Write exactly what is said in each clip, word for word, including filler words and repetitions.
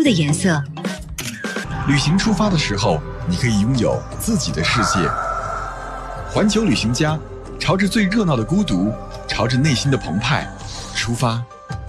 的颜色。 旅行出发的时候，你可以拥有自己的世界。环球旅行家，朝着最热闹的孤独，朝着内心的澎湃出发。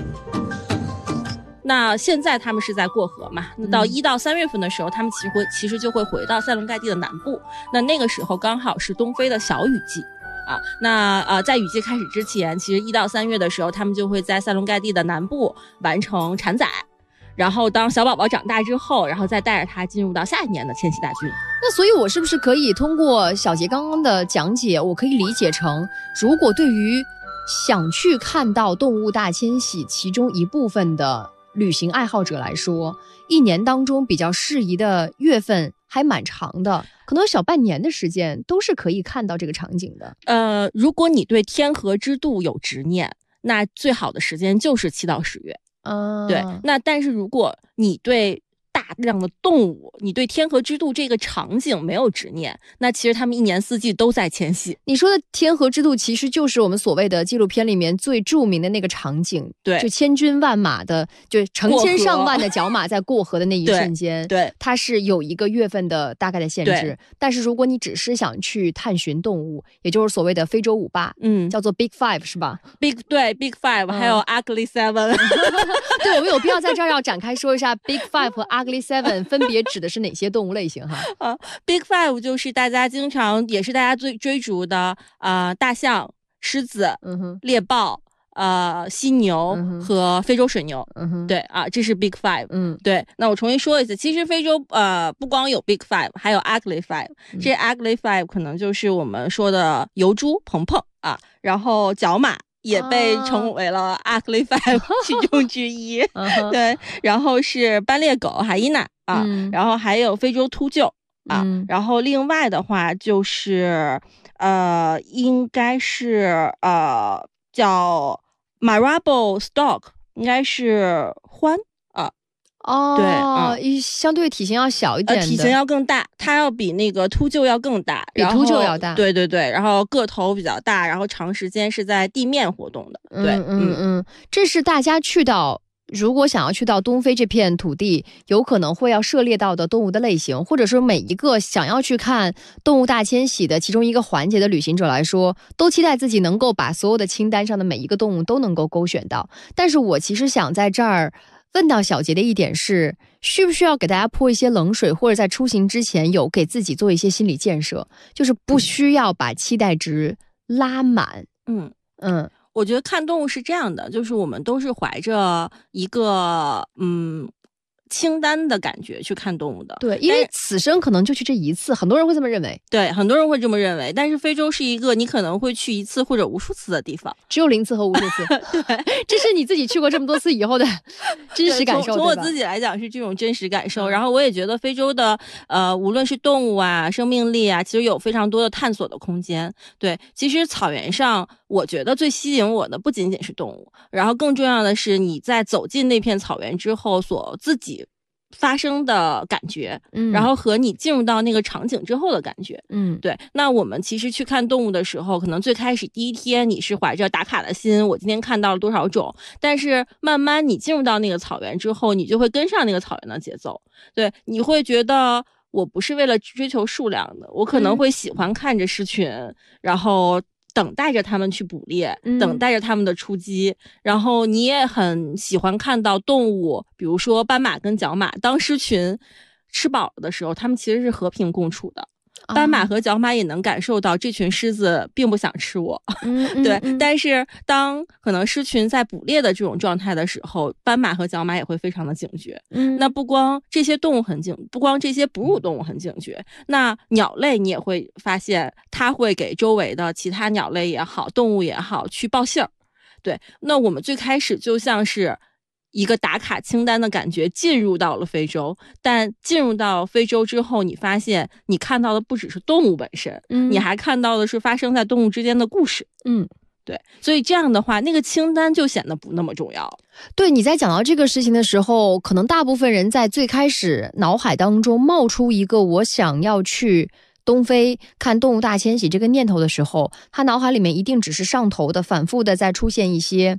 那现在他们是在过河嘛？那到一到三月份的时候，他们其实会其实就会回到塞伦盖蒂的南部。那那个时候刚好是东非的小雨季啊。那呃，在雨季开始之前，其实一到三月的时候，他们就会在塞伦盖蒂的南部完成产崽。然后当小宝宝长大之后，然后再带着他进入到下一年的迁徙大军。 那所以我是不是可以通过小杰刚刚的讲解，我可以理解成，如果对于想去看到动物大迁徙其中一部分的旅行爱好者来说，一年当中比较适宜的月份还蛮长的，可能小半年的时间都是可以看到这个场景的。 呃，如果你对天河之渡有执念，那最好的时间就是七到十月。 嗯， 对。那但是如果你对大量的动物，你对天河之渡这个场景没有执念，那其实他们一年四季都在迁徙。 你说的天河之渡其实就是我们所谓的纪录片里面最著名的那个场景， 对， 就千军万马的，就成千上万的角马在过河的那一瞬间， 对， 它是有一个月份的大概的限制。但是如果你只是想去探寻动物，也就是所谓的非洲五霸， 嗯， 叫做 Big Five 是吧 ？Big 对 Big Five，、嗯、还有 Ugly Seven。 对，我们有必要在这儿要展开说一下 Big Five 和 Ugly Seven 分别指的是哪些动物类型哈？ 啊 ，Big Five 就是大家经常也是大家最追逐的啊、呃，大象、狮子、 嗯哼、 猎豹、呃犀牛和非洲水牛。 嗯哼， 对啊，这是 Big Five。 嗯， 对。那我重新说一次，其实非洲呃不光有 Big Five， 还有 Ugly Five。这 Ugly Five 可能就是我们说的疣猪、鹏鹏啊，然后角马。也被称为了 Ugly Five 其中之一。 uh-huh. 对，然后是斑鬣狗海伊娜啊、 嗯， 然后还有非洲秃鹫啊、 嗯， 然后另外的话就是呃应该是呃叫 Marabou Stork， 应该是獾啊。 哦， 对，嗯， 相对体型要小一点的， 呃，体型要更大，它要比那个秃鹫要更大， 比秃鹫要大。 对对对，然后个头比较大，然后长时间是在地面活动的。对， 嗯嗯嗯，这是大家去到，如果想要去到东非这片土地，有可能会要涉猎到的动物的类型，或者说每一个想要去看动物大迁徙的其中一个环节的旅行者来说，都期待自己能够把所有的清单上的每一个动物都能够勾选到。但是我其实想在这儿问到小杰的一点是，需不需要给大家泼一些冷水，或者在出行之前有给自己做一些心理建设，就是不需要把期待值拉满。 嗯嗯， 我觉得看动物是这样的，就是我们都是怀着一个嗯清单的感觉去看动物的。 对，因为此生可能就去这一次，很多人会这么认为。 对，很多人会这么认为。但是非洲是一个你可能会去一次或者无数次的地方， 只有零次和无数次。 对， 这是你自己去过这么多次以后的真实感受。 从我自己来讲是这种真实感受。然后我也觉得非洲的呃，无论是动物啊、生命力啊，其实有非常多的探索的空间。对，其实草原上，我觉得最吸引我的不仅仅是动物，然后更重要的是你在走进那片草原之后所自己发生的感觉， 嗯， 然后和你进入到那个场景之后的感觉， 嗯， 对。那我们其实去看动物的时候，可能最开始第一天你是怀着打卡的心，我今天看到了多少种，但是慢慢你进入到那个草原之后，你就会跟上那个草原的节奏，对，你会觉得我不是为了追求数量的，我可能会喜欢看着狮群，嗯，然后等待着他们去捕猎， 嗯， 等待着他们的出击，然后你也很喜欢看到动物，比如说斑马跟角马，当狮群吃饱了的时候，他们其实是和平共处的。斑马和角马也能感受到这群狮子并不想吃我， 嗯， 对， 嗯， 但是当可能狮群在捕猎的这种状态的时候，斑马和角马也会非常的警觉。 嗯， 那不光这些动物很警，不光这些哺乳动物很警觉，那鸟类你也会发现，它会给周围的其他鸟类也好，动物也好去报信儿。对，那我们最开始就像是一个打卡清单的感觉进入到了非洲，但进入到非洲之后，你发现你看到的不只是动物本身， 嗯， 你还看到的是发生在动物之间的故事。 嗯， 对，所以这样的话，那个清单就显得不那么重要。 对，你在讲到这个事情的时候，可能大部分人在最开始脑海当中冒出一个我想要去东非看动物大迁徙这个念头的时候，他脑海里面一定只是上头的反复的在出现一些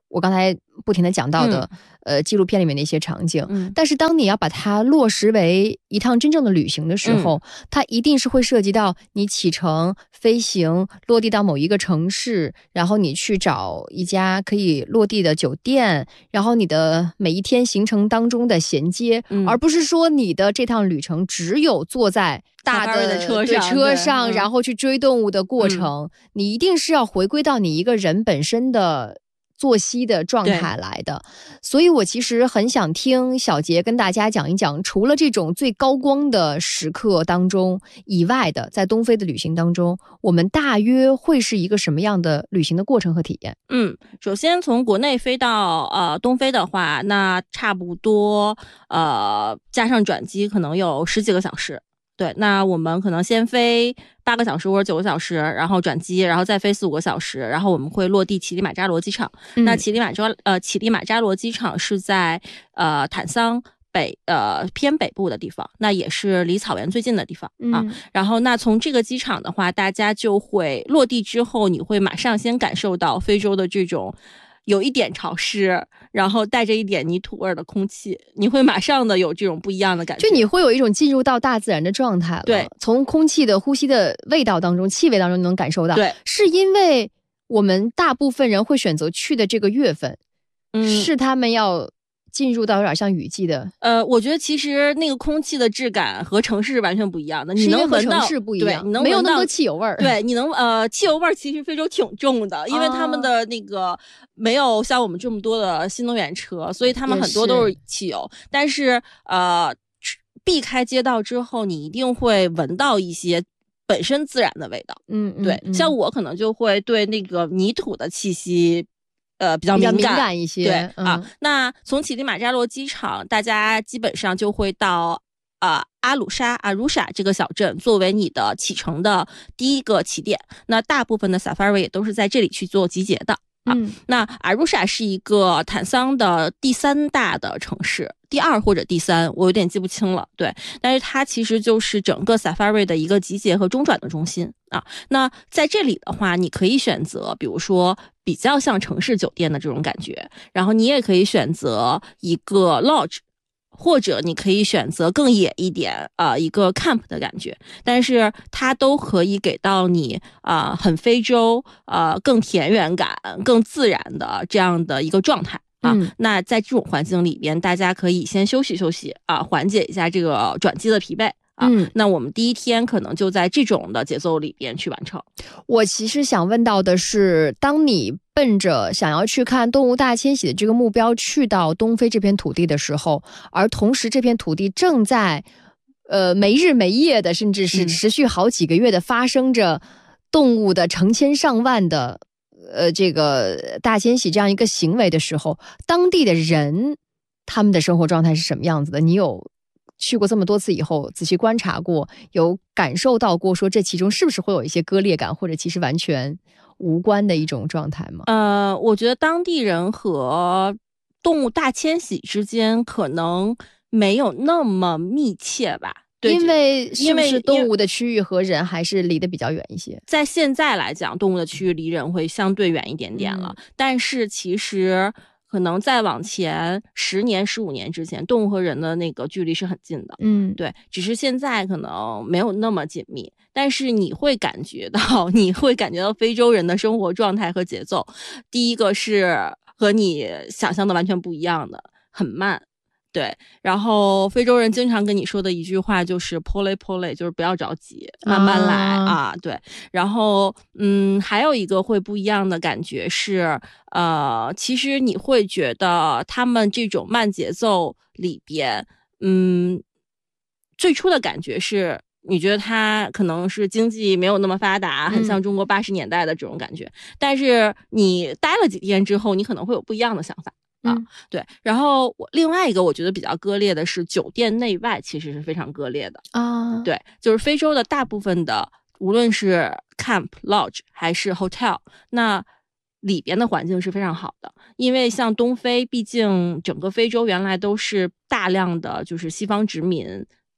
我刚才不停的讲到的、嗯、呃纪录片里面的一些场景、嗯、但是当你要把它落实为一趟真正的旅行的时候、嗯、它一定是会涉及到你启程飞行落地到某一个城市，然后你去找一家可以落地的酒店，然后你的每一天行程当中的衔接、嗯、而不是说你的这趟旅程只有坐在大的车上, 车上然后去追动物的过程、嗯、你一定是要回归到你一个人本身的作息的状态来的。所以我其实很想听小杰跟大家讲一讲，除了这种最高光的时刻当中以外的，在东非的旅行当中，我们大约会是一个什么样的旅行的过程和体验？ 嗯，首先从国内飞到呃东非的话，那差不多呃加上转机可能有十几个小时。对，那我们可能先飞八个小时或者九个小时，然后转机，然后再飞四五个小时，然后我们会落地乞力马扎罗机场。嗯、那乞力马扎呃乞力马扎罗机场是在呃坦桑北呃偏北部的地方，那也是离草原最近的地方、嗯、啊。然后那从这个机场的话，大家就会落地之后，你会马上先感受到非洲的这种有一点潮湿，然后带着一点泥土味的空气，你会马上的有这种不一样的感觉， 就你会有一种进入到大自然的状态了。 对， 从空气的呼吸的味道当中，气味当中能感受到。 对， 是因为我们大部分人会选择去的这个月份，嗯，是他们要进入到有点像雨季的。 呃，我觉得其实那个空气的质感和城市是完全不一样的，你能闻到， 城市不一样， 对，你能没有那么多汽油味儿。 对，你能呃，汽油味儿其实非洲挺重的，因为他们的那个没有像我们这么多的新能源车，所以他们很多都是汽油。是但是呃，避开街道之后，你一定会闻到一些本身自然的味道。 嗯，嗯对， 嗯像我可能就会对那个泥土的气息。呃，比较敏感， 敏感一些。 对、 嗯、 啊，那从乞力马扎罗机场，大家基本上就会到呃阿鲁沙阿鲁沙这个小镇作为你的启程的第一个起点。那大部分的 safari 也都是在这里去做集结的。啊、嗯，那阿鲁沙是一个坦桑的第三大的城市，第二或者第三，我有点记不清了。对，但是它其实就是整个 safari 的一个集结和中转的中心啊。那在这里的话，你可以选择，比如说比较像城市酒店的这种感觉，然后你也可以选择一个 lodge。或者你可以选择更野一点啊、呃，一个 camp 的感觉，但是它都可以给到你啊、呃、很非洲呃更田园感、更自然的这样的一个状态啊、嗯。那在这种环境里边，大家可以先休息休息啊，缓解一下这个转机的疲惫。啊、嗯，那我们第一天可能就在这种的节奏里边去完成。 我其实想问到的是，当你奔着想要去看动物大迁徙的这个目标去到东非这片土地的时候，而同时这片土地正在呃没日没夜的，甚至是持续好几个月的发生着动物的成千上万的呃这个大迁徙这样一个行为的时候，当地的人他们的生活状态是什么样子的？你有去过这么多次以后仔细观察过，有感受到过说这其中是不是会有一些割裂感，或者其实完全无关的一种状态吗？ 呃，我觉得当地人和动物大迁徙之间可能没有那么密切吧。对， 因为是不是动物的区域和人还是离得比较远一些？ 在现在来讲，动物的区域离人会相对远一点点了，嗯、但是其实可能再往前十年、十五年之前，动物和人的那个距离是很近的。 嗯， 对，只是现在可能没有那么紧密，但是你会感觉到，你会感觉到非洲人的生活状态和节奏。第一个是和你想象的完全不一样的，很慢。对，然后非洲人经常跟你说的一句话就是 pole pole， 就是不要着急，慢慢来 啊, 啊。对，然后嗯，还有一个会不一样的感觉是，呃，其实你会觉得他们这种慢节奏里边，嗯，最初的感觉是，你觉得它可能是经济没有那么发达，很像中国八十年代的这种感觉，嗯、但是你待了几天之后，你可能会有不一样的想法。啊，对，然后我另外一个我觉得比较割裂的是，酒店内外其实是非常割裂的啊。 对，就是非洲的大部分的，无论是 camp、lodge 还是 hotel， 那里边的环境是非常好的，因为像东非，毕竟整个非洲原来都是大量的就是西方殖民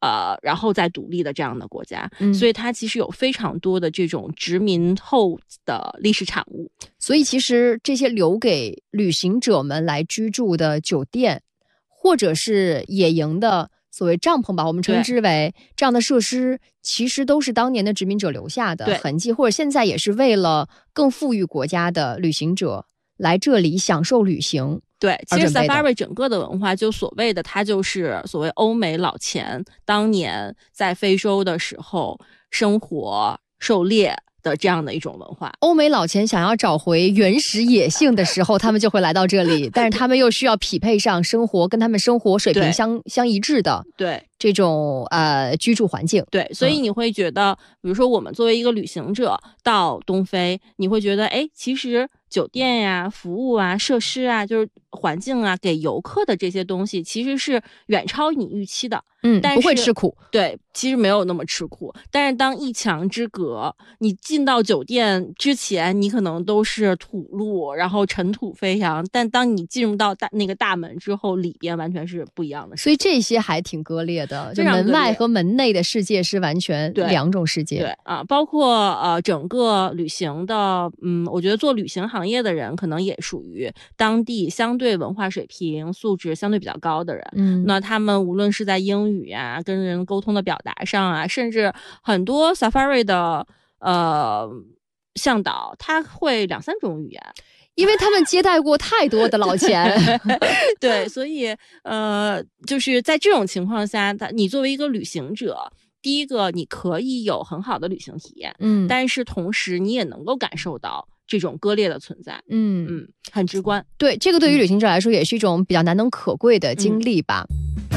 呃，然后再独立的这样的国家， 嗯， 所以它其实有非常多的这种殖民后的历史产物。 所以其实这些留给旅行者们来居住的酒店，或者是野营的所谓帐篷吧，我们称之为这样的设施，其实都是当年的殖民者留下的痕迹，或者现在也是为了更富裕国家的旅行者来这里享受旅行。 对，其实 Safari 整个的文化就所谓的它就是所谓欧美老钱当年在非洲的时候生活狩猎的这样的一种文化。 欧美老钱想要找回原始野性的时候，他们就会来到这里，但是他们又需要匹配上生活跟他们生活水平相相一致的对这种呃居住环境。 对，所以你会觉得、嗯、比如说我们作为一个旅行者到东非，你会觉得哎，其实酒店呀、服务啊、设施啊，就是环境啊，给游客的这些东西其实是远超你预期的。 嗯， 但是不会吃苦。 对，其实没有那么吃苦。但是当一墙之隔，你进到酒店之前，你可能都是土路，然后尘土飞扬。但当你进入到大那个大门之后，里边完全是不一样的世界。 所以这些还挺割裂的，就门外和门内的世界是完全两种世界。 对, 对啊，包括呃整个旅行的，嗯，我觉得做旅行行业的人可能也属于当地相对文化水平素质相对比较高的人。 嗯， 那他们无论是在英语语啊，跟人沟通的表达上啊，甚至很多 Safari 的呃向导他会两三种语言， 因为他们接待过太多的老钱。 对，所以呃就是在这种情况下，你作为一个旅行者，第一个你可以有很好的旅行体验， 嗯， 但是同时你也能够感受到这种割裂的存在。 嗯嗯，很直观。 对，这个对于旅行者来说也是一种比较难能可贵的经历吧。嗯，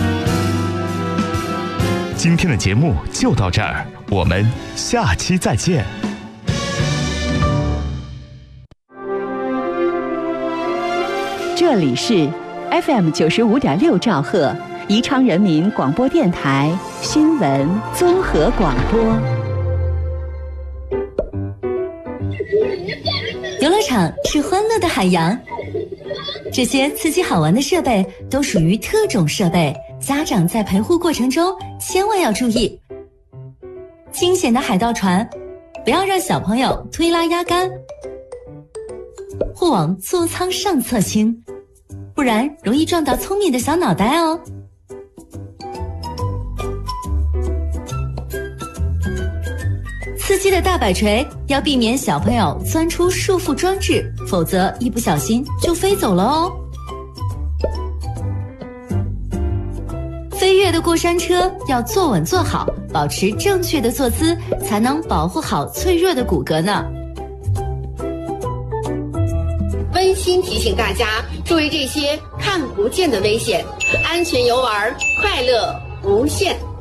今天的节目就到这儿，我们下期再见。 这里是 F M 九十五点六兆赫，宜昌人民广播电台新闻综合广播。 游乐场是欢乐的海洋，这些刺激好玩的设备都属于特种设备，家长在陪护过程中千万要注意。惊险的海盗船，不要让小朋友推拉压杆，或往座舱上侧倾，不然容易撞到聪明的小脑袋哦。刺激的大摆锤要避免小朋友钻出束缚装置，否则一不小心就飞走了哦。飞跃的过山车要坐稳坐好，保持正确的坐姿，才能保护好脆弱的骨骼呢。 温馨提醒大家注意这些看不见的危险，安全游玩，快乐无限。